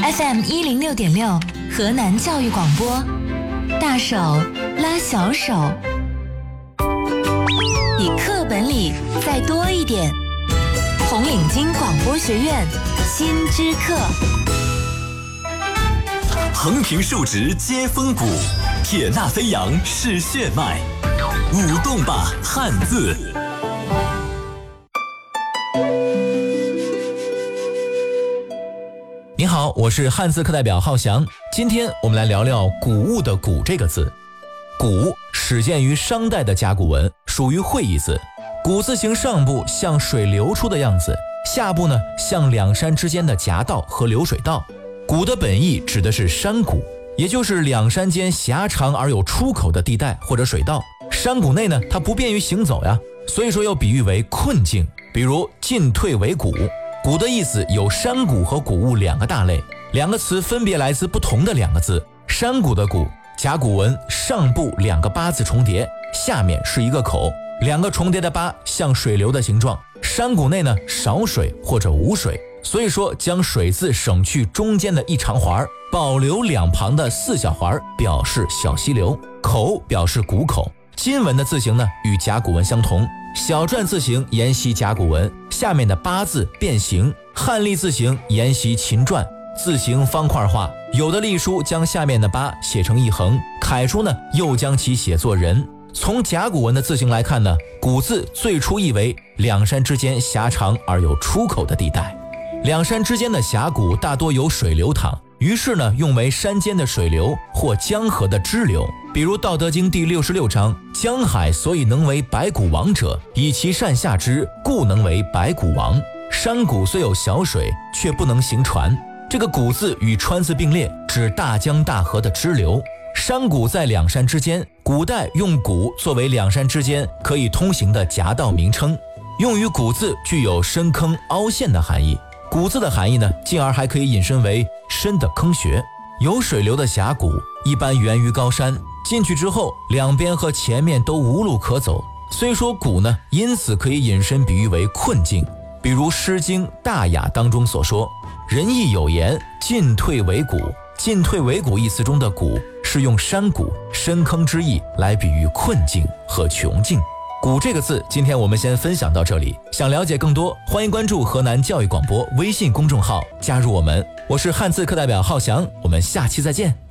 FM106.6河南教育广播，大手拉小手，比课本里再多一点。红领巾广播学院新知课。 横平竖直接风骨，铁纳飞扬是血脉，舞动吧汉字。 你好，我是汉字课代表浩翔。今天我们来聊聊谷物的谷这个字。谷始见于商代的甲骨文，属于会意字。谷字形上部像水流出的样子，下部呢像两山之间的夹道和流水道。谷的本意指的是山谷，也就是两山间狭长而有出口的地带或者水道。山谷内呢，它不便于行走呀，所以说又比喻为困境。比如进退维谷，谷的意思有山谷和谷物两个大类，两个词分别来自不同的两个字。山谷的谷，甲骨文上部两个八字重叠，下面是一个口，两个重叠的八像水流的形状。山谷内呢少水或者无水，所以说将水字省去中间的一长环，保留两旁的四小环，表示小溪流。口表示谷口。金文的字形呢与甲骨文相同，小篆字形沿袭甲骨文，下面的八字变形。汉隶字形沿袭秦篆，字形方块化，有的隶书将下面的八写成一横，楷书呢又将其写作人。从甲骨文的字形来看呢，谷字最初意为两山之间狭长而有出口的地带。两山之间的峡谷大多有水流淌，于是呢用为山间的水流或江河的支流。比如《道德经》第66章，江海所以能为百谷王者，以其善下之，故能为百谷王。山谷虽有小水，却不能行船。这个谷字与川字并列，指大江大河的支流。山谷在两山之间，古代用谷作为两山之间可以通行的夹道名称。用于谷字具有深坑凹陷的含义。谷字的含义呢，进而还可以引申为深的坑穴。有水流的峡谷一般源于高山，进去之后两边和前面都无路可走，虽说谷呢因此可以引申比喻为困境。比如《诗经·大雅》当中所说，仁义有言，进退维谷。进退维谷一词中的谷是用山谷深坑之意来比喻困境和穷境。谷这个字今天我们先分享到这里，想了解更多欢迎关注河南教育广播微信公众号，加入我们。我是汉字课代表浩翔，我们下期再见。